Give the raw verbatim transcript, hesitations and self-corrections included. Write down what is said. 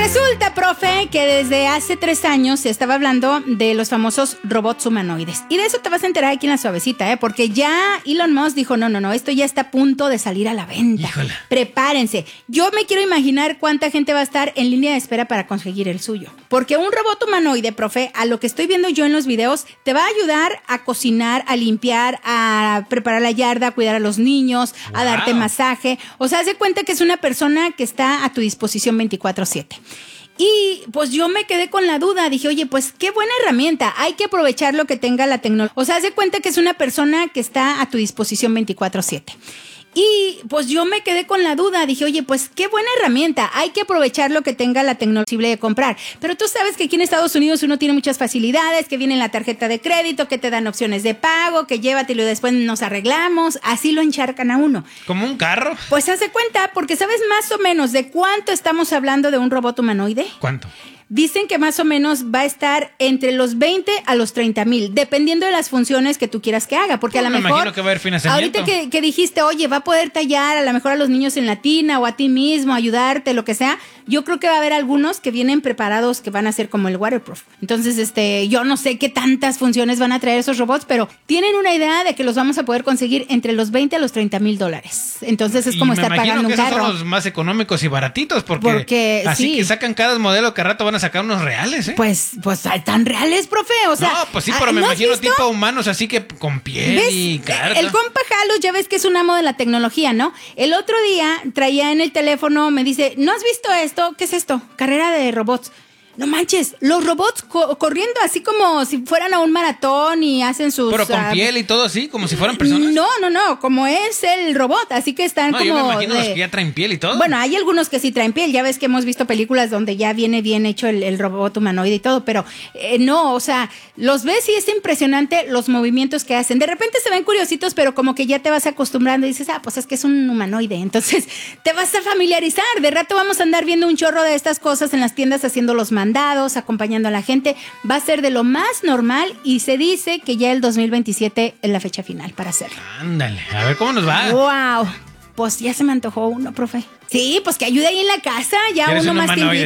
Resulta, profe, que desde hace tres años se estaba hablando de los famosos robots humanoides. Y de eso te vas a enterar aquí en La Suavecita, ¿eh? Porque ya Elon Musk dijo, no, no, no, esto ya está a punto de salir a la venta. Híjole. Prepárense. Yo me quiero imaginar cuánta gente va a estar en línea de espera para conseguir el suyo. Porque un robot humanoide, profe, a lo que estoy viendo yo en los videos, te va a ayudar a cocinar, a limpiar, a preparar la yarda, a cuidar a los niños, wow. a darte masaje. O sea, haz de cuenta que es una persona que está a tu disposición veinticuatro siete. Y pues yo me quedé con la duda, dije, oye, pues qué buena herramienta, hay que aprovechar lo que tenga la tecnología. O sea, haz de cuenta que es una persona que está a tu disposición veinticuatro siete. Y pues yo me quedé con la duda, dije, oye, pues qué buena herramienta, hay que aprovechar lo que tenga la tecnología posible de comprar. Pero tú sabes que aquí en Estados Unidos uno tiene muchas facilidades, que viene la tarjeta de crédito, que te dan opciones de pago, que llévatelo y después nos arreglamos, así lo encharcan a uno. ¿Como un carro? Pues haz de cuenta, porque ¿sabes más o menos de cuánto estamos hablando de un robot humanoide? ¿Cuánto? Dicen que más o menos va a estar entre los veinte a los treinta mil, dependiendo de las funciones que tú quieras que haga, porque pues a lo mejor, me imagino que va a haber financiamiento. Ahorita que, que dijiste, oye, va a poder tallar a lo mejor a los niños en la tina o a ti mismo, ayudarte, lo que sea, yo creo que va a haber algunos que vienen preparados que van a ser como el waterproof. Entonces, este, yo no sé qué tantas funciones van a traer esos robots, pero tienen una idea de que los vamos a poder conseguir entre los veinte a los treinta mil dólares. Entonces es como estar pagando un carro. Me imagino que esos son los más económicos y baratitos, porque, porque así sí. que sacan cada modelo que rato van a sacar unos reales, ¿eh? Pues, pues tan reales, profe, o sea. No, pues sí, pero me ¿no imagino visto? tipo humanos, así que con piel ¿Ves? y carta. El compa Jalos, ya ves que es un amo de la tecnología, ¿no? El otro día traía en el teléfono, me dice, ¿no has visto esto? ¿Qué es esto? Carrera de robots. No manches, los robots co- corriendo así como si fueran a un maratón y hacen sus... Pero con uh, piel y todo así, como si fueran personas. No, no, no, como es el robot, así que están no, como... yo me imagino de... los que ya traen piel y todo. Bueno, hay algunos que sí traen piel, ya ves que hemos visto películas donde ya viene bien hecho el, el robot humanoide y todo, pero eh, no, o sea, los ves y es impresionante los movimientos que hacen. De repente se ven curiositos, pero como que ya te vas acostumbrando y dices, ah, pues es que es un humanoide, entonces te vas a familiarizar. De rato vamos a andar viendo un chorro de estas cosas en las tiendas haciendo los mandados, acompañando a la gente, va a ser de lo más normal y se dice que ya el dos mil veintisiete es la fecha final para hacerlo. Ándale, a ver cómo nos va. Wow, pues ya se me antojó uno, profe. Sí, pues que ayude ahí en la casa, ya uno más tiempo.